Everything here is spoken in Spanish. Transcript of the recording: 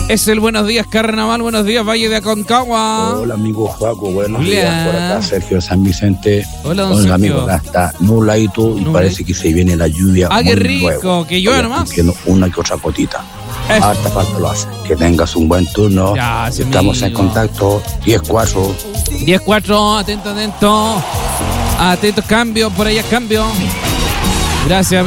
Es el Buenos Días Carnaval, buenos días Valle de Aconcagua. Hola amigo Juaco, buenos Hola. días, por acá Sergio de San Vicente. Hola, don Oiga, Sergio. amigo, acá está nubladito y parece que se viene la lluvia. Ah, qué muy rico, luego. que llueva Estoy nomás. haciendo una que otra gotita. Eso. Harta falta lo hace. Que tengas un buen turno. Gracias, Estamos en amigo. contacto. 10-4. 10-4, atento. Atentos, cambio, por allá cambio. Gracias, amigo.